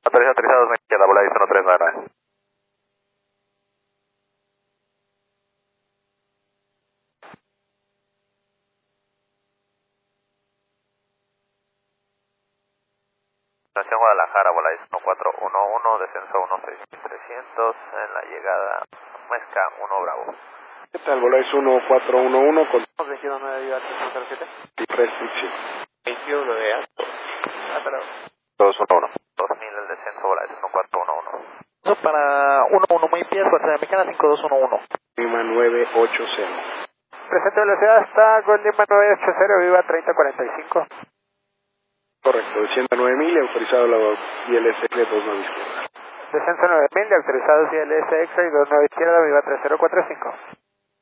autorizado 2000 izquierda, Volaris 1399. Nación Guadalajara, Volaris 1411, descenso 16300, en la llegada Muesca 1 Bravo. ¿Qué tal? Volaris 1411 con 21 Viva 307. restricción. 21 de alto. Hasta luego. 211. 2000 el descenso, Volaris 1411. Eso para 11 muy pies, fuerza americana 5211. Lima 980. Presente velocidad hasta Gol Lima 980, Viva 3045. Correcto, descienda 9000 y autorizado la ILSX 29 izquierda. Descenso 9000, autorizados ILS extra y 29 izquierda, Viva 3045.